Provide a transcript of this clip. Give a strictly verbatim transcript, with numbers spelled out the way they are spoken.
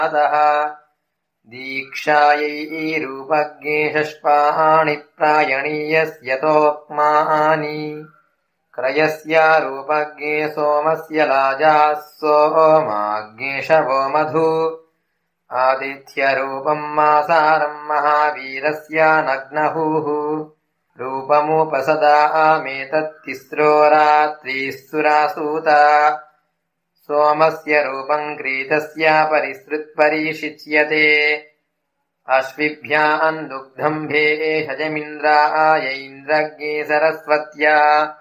अतः दीक्षायै रूपज्ञे षष्पाणि प्रायणीयस्यतोक्मानि क्रयस्यारूपज्ञे सोमस्य लाजाः सोमाज्ञे शवो मधु आदित्यरूपम् मासारम् महावीरस्य नग्नहुः रूपमुपसदामेतत्तिस्रो रात्रिः सुरासूता सोमस्य रूपम् क्रीतस्य परिसृत्परिशिच्यते अश्विभ्याम् दुग्धम् भेषजमिन्द्राय इन्द्रज्ञे सरस्वत्या